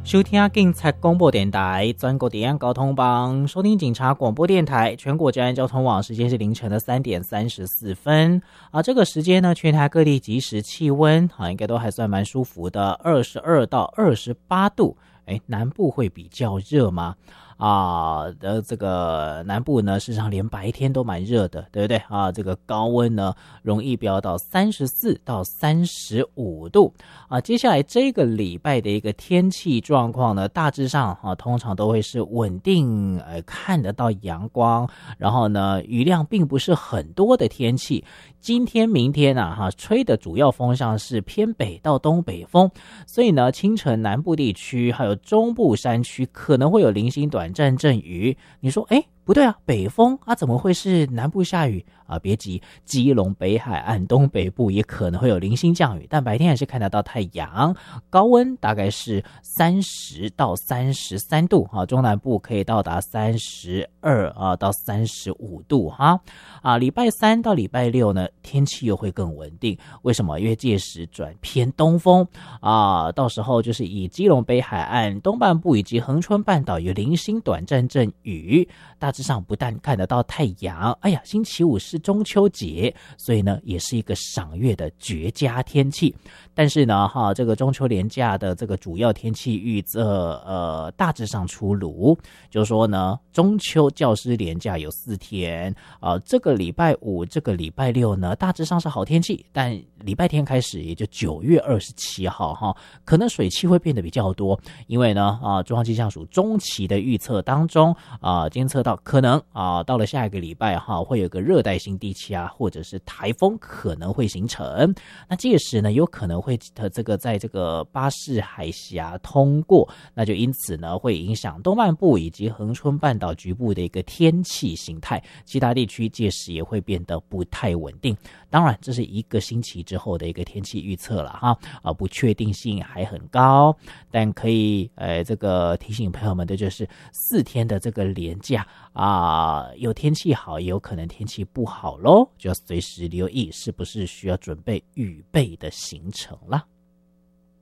收听警察广播电台全国治安交通网，收听警察广播电台全国治安交通网，时间是凌晨的3点34分啊。这个时间呢，全台各地即时气温啊，应该都还算蛮舒服的，22到28度。南部会比较热吗？这个南部呢，事实上连白天都蛮热的，对不对啊？这个高温呢，容易飙到34到35度啊。接下来这个礼拜的一个天气状况呢，大致上通常都会是稳定，看得到阳光，然后呢，雨量并不是很多的天气。今天、明天吹的主要风向是偏北到东北风，所以呢，清晨南部地区还有中部山区可能会有零星短暂阵雨。你说，不对啊，北风啊，怎么会是南部下雨啊？别急，基隆北海岸东北部也可能会有零星降雨，但白天还是看得到太阳，高温大概是30到33度啊，中南部可以到达32到35度哈。礼拜3到礼拜6呢，天气又会更稳定。为什么？因为届时转偏东风到时候就是以基隆北海岸东半部以及恒春半岛有零星短暂阵雨，大致上不但看得到太阳，星期五是中秋节，所以呢也是一个赏月的绝佳天气。但是呢这个中秋连假的这个主要天气预测大致上出炉，就是说呢，中秋教师连假有4天这个礼拜5这个礼拜6呢大致上是好天气，但礼拜天开始也就9月27号可能水汽会变得比较多，因为呢中央气象署中期的预测当中监测到可能到了下一个礼拜会有个热带性低气压或者是台风可能会形成，那届时呢有可能会在这个巴士海峡通过，那就因此呢会影响东半部以及恒春半岛局部的一个天气形态，其他地区届时也会变得不太稳定。当然这是1个星期之后的一个天气预测了不确定性还很高，但可以这个提醒朋友们的就是4天的这个连假有天气好也有可能天气不好咯，就要随时留意是不是需要准备预备的行程啦。